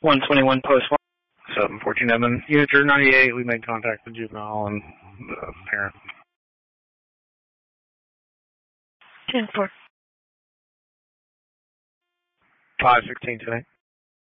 121 post 714 Edmund. Unit 98, we made contact with juvenile and the parent. 10-4. 516 today.